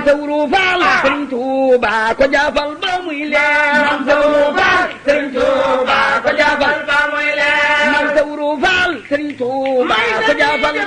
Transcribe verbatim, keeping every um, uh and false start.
Sawru Faal Sëriñ Tuuba ko jaafal ba muy leer Maam Sawru Faal Sëriñ Tuuba ko jaafal ba muy leer Maam Sawru Faal Sëriñ Tuuba ko jaafal